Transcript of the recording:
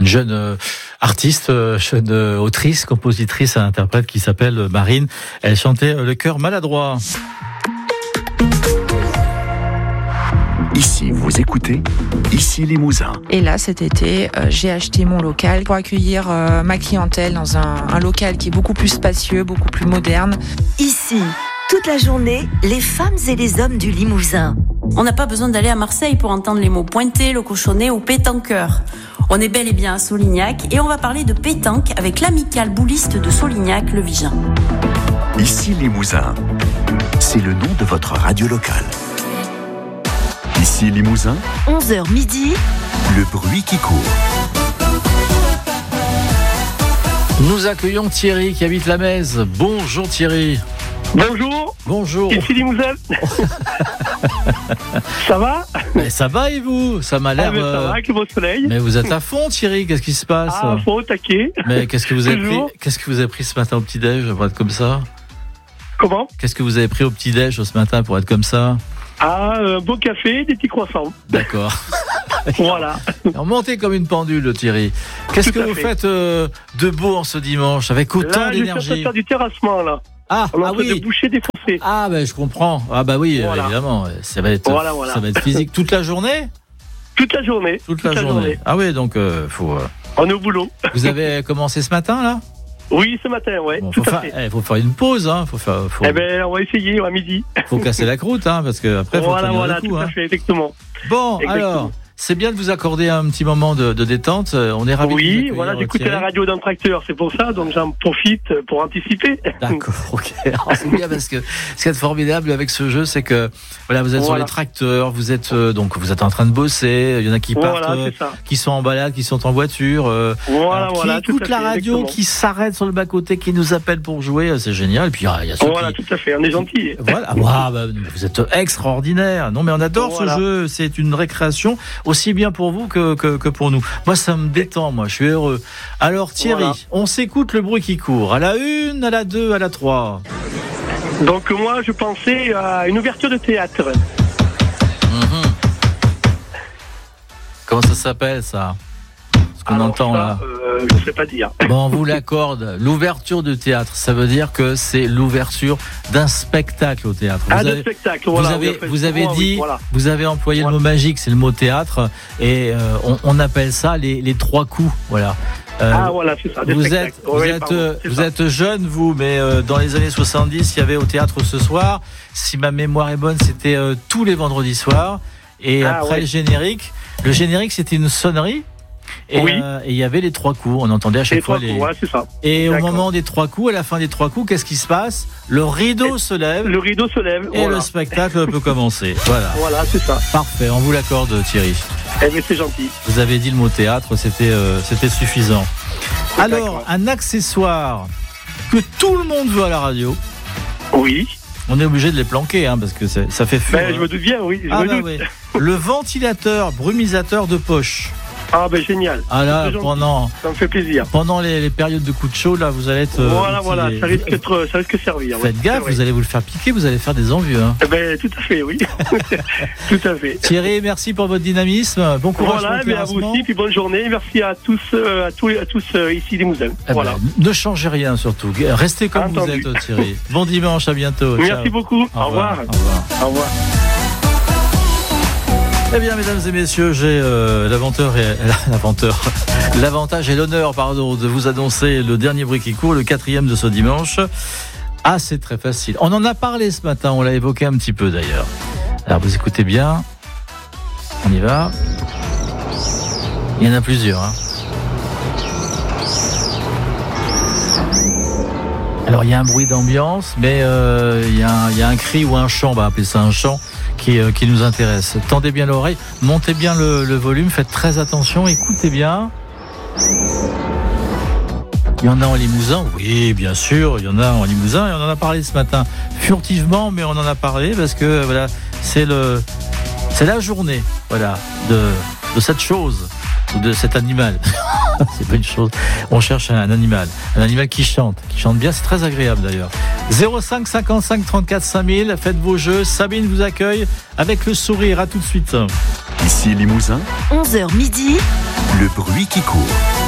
une jeune artiste, jeune autrice, compositrice et interprète qui s'appelle Marine. Elle chantait Le cœur maladroit. Ici, vous écoutez Ici Limousin. Et là, cet été, j'ai acheté mon local pour accueillir ma clientèle dans un local qui est beaucoup plus spacieux, beaucoup plus moderne. Ici, toute la journée, les femmes et les hommes du Limousin. On n'a pas besoin d'aller à Marseille pour entendre les mots pointé, le cochonnet ou pétanqueur. On est bel et bien à Solignac et on va parler de pétanque avec l'amicale bouliste de Solignac, le Vigen. Ici Limousin, c'est le nom de votre radio locale. Ici Limousin, 11h midi, le bruit qui court. Nous accueillons Thierry qui habite la Mèze. Bonjour Thierry. Bonjour. Bonjour. Ici Limousin. Ça va? Mais ça va et vous? Ça m'a l'air. Ça va avec le beau soleil. Mais vous êtes à fond Thierry, qu'est-ce qui se passe? Ah, faut au taquet. Mais qu'est-ce que vous avez pris? Qu'est-ce que vous avez pris ce matin au petit-déj pour être comme ça? Comment? Qu'est-ce que vous avez pris au petit-déj ce matin pour être comme ça? Ah, un beau café, des petits croissants. D'accord. Voilà. Remontez comme une pendule, Thierry. Qu'est-ce que vous faites de beau en ce dimanche avec autant d'énergie? Je suis en train de faire du terrassement là. Ah oui. De boucher des fossés. Ah ben je comprends. Ah bah oui, voilà. Évidemment. Ça va être ça va être physique toute la journée. Toute la journée. Toute la journée. Ah oui, donc faut. On est au boulot. Vous avez commencé ce matin là? Oui, ce matin, ouais. Bon, tout à fait. Il faut faire une pause, hein. Eh ben, on va essayer à midi. Faut casser la croûte, hein, parce que après, faut tenir le coup, tout à fait, exactement. Bon, alors. C'est bien de vous accorder un petit moment de détente. On est ravis. Oui, voilà, j'écoutais la radio d'un tracteur, c'est pour ça, donc j'en profite pour anticiper. D'accord, ok. Alors, c'est bien parce que ce qui est formidable avec ce jeu, c'est que voilà, vous êtes sur les tracteurs, vous êtes donc vous êtes en train de bosser. Il y en a qui partent, qui sont en balade, qui sont en voiture, qui écoutent la radio, qui s'arrêtent sur le bas côté, qui nous appellent pour jouer. C'est génial. Et puis il y a ceux tout à fait, on est gentils. Voilà, vous êtes extraordinaire. Non, mais on adore ce jeu. C'est une récréation. Aussi bien pour vous que pour nous. Moi, ça me détend, je suis heureux. Alors Thierry, on s'écoute le bruit qui court. À la 1, à la 2, à la 3. Donc moi, je pensais à une ouverture de théâtre. Comment ça s'appelle ça? Ce qu'on entend là. Je ne sais pas dire. Bon, on vous l'accorde. L'ouverture de théâtre, ça veut dire que c'est l'ouverture d'un spectacle au théâtre. Vous avez employé le mot magique, c'est le mot théâtre, et on appelle ça les trois coups. Voilà. Voilà, c'est ça. Vous êtes jeune, vous, mais dans les années 70, il y avait au théâtre ce soir. Si ma mémoire est bonne, c'était tous les vendredis soirs. Et après le générique, c'était une sonnerie. Et il y avait les trois coups, on entendait à chaque fois les. C'est ça. Et au moment des trois coups, à la fin des trois coups, qu'est-ce qui se passe? Le rideau se lève. Le rideau se lève. Et le spectacle peut commencer. Voilà. Voilà, c'est ça. Parfait, on vous l'accorde, Thierry. Mais c'est gentil. Vous avez dit le mot théâtre, c'était suffisant. Alors, un accessoire que tout le monde veut à la radio. Oui. On est obligé de les planquer, parce que ça fait feu. Je me doute bien, oui. Oui. Le ventilateur brumisateur de poche. Ah génial. Ah là, ça me fait plaisir. Pendant les périodes de coups de chaud, là, vous allez être. Voilà, ça risque de servir. Faites gaffe, vous allez vous le faire piquer, vous allez faire des envieux. Tout à fait, oui. Tout à fait. Thierry, merci pour votre dynamisme. Bon courage pour le terrassement. À vous aussi, puis bonne journée. Merci à tous ici Limousin. Voilà. Ne changez rien surtout. Restez comme vous êtes, Thierry. Bon dimanche, à bientôt. Merci beaucoup. Au revoir. Au revoir. Eh bien, mesdames et messieurs, j'ai l'avantage et l'honneur, de vous annoncer le dernier bruit qui court, le 4e de ce dimanche. Ah, c'est très facile. On en a parlé ce matin, on l'a évoqué un petit peu d'ailleurs. Alors, vous écoutez bien. On y va. Il y en a plusieurs. Alors, il y a un bruit d'ambiance, mais il y a un cri ou un chant, on va appeler ça un chant, qui nous intéresse. Tendez bien l'oreille, montez bien le volume, faites très attention, écoutez bien. Il y en a en Limousin, oui, bien sûr, il y en a en Limousin, et on en a parlé ce matin furtivement, mais on en a parlé parce que voilà, c'est la journée, voilà, de cette chose, de cet animal. C'est pas une chose. On cherche un animal qui chante bien, c'est très agréable d'ailleurs. 05 55 34 5000, faites vos jeux. Sabine vous accueille avec le sourire. À tout de suite. Ici Limousin, 11h midi. le bruit qui court.